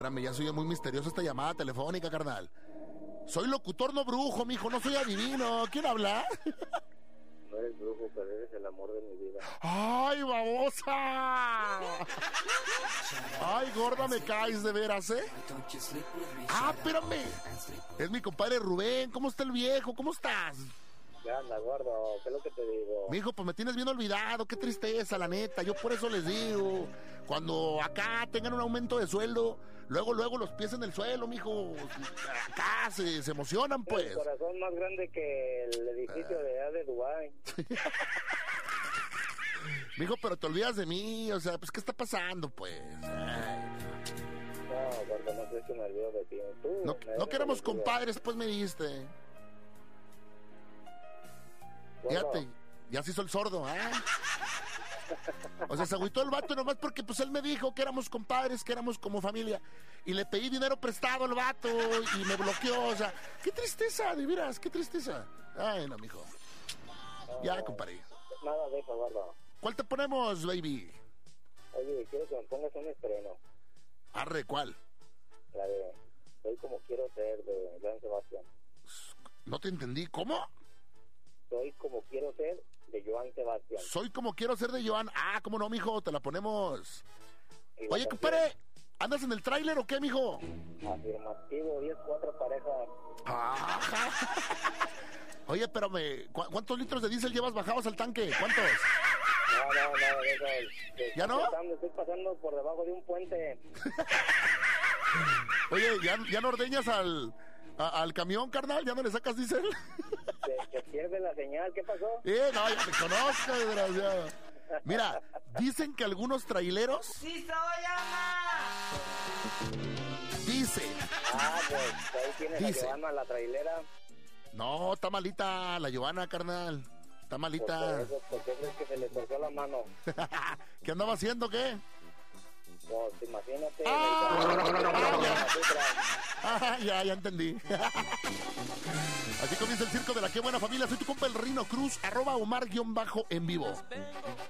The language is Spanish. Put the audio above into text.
Espérame, ya soy muy misteriosa esta llamada telefónica, carnal. Soy locutor, no brujo, mijo, no soy adivino. ¿Quién habla? No eres brujo, pero eres el amor de mi vida. ¡Ay, babosa! ¡Ay, gorda, me caes de veras, eh! ¡Ah, espérame! Es mi compadre Rubén. ¿Cómo está el viejo? ¿Cómo estás? Ya anda, gordo, ¿qué es lo que te digo? Mijo, pues me tienes bien olvidado. Qué tristeza, la neta. Yo por eso les digo, cuando acá tengan un aumento de sueldo, luego los pies en el suelo, mijo. Acá se emocionan, pues. El corazón más grande que el edificio de allá de Dubái. Mijo, pero te olvidas de mí. O sea, pues, ¿qué está pasando, pues? Ay. No, gordo, no crees que me olvido de ti. Tú, No queremos compadres, pues me dijiste. Fíjate, ya se hizo el sordo, ¿eh? O sea, se agüitó el vato nomás porque pues él me dijo que éramos compadres, que éramos como familia. Y le pedí dinero prestado al vato y me bloqueó, o sea, qué tristeza, de veras, qué tristeza. Ay, no, mijo. Ya, compadre. Nada de eso, gordo. ¿Cuál te ponemos, baby? Oye, quiero que me pongas un estreno. Arre, ¿cuál? La de Soy como quiero ser, de Joan Sebastián. No te entendí, ¿cómo? Soy como quiero ser, de Joan Sebastián. Soy como quiero ser de Joan. Ah, ¿cómo no, mijo? Te la ponemos. Oye, canción, compadre, ¿andas en el tráiler o qué, mijo? Afirmativo, 10-4 pareja. Ajá. Oye, pero ¿cuántos litros de diésel llevas bajados al tanque? ¿Cuántos? No, eso. ¿Ya no? Estoy pasando por debajo de un puente. Oye, ¿ya no ordeñas al camión, carnal? ¿Ya no le sacas diésel? Se pierde la señal, ¿qué pasó? No, ya te conozco, desgraciado. Mira, dicen que algunos traileros... ¡Sí soy Ana! Dice... Pues ahí tienes Dice. a Joana, la trailera. No, está malita la Giovanna, carnal. Está malita. ¿Por qué crees que se le torció la mano? ¿Qué andaba haciendo, qué? Pues imagínate. Ya entendí. Así comienza el circo de la Qué Buena Familia. Soy tu compa el Rino Cruz, @Omar_en vivo.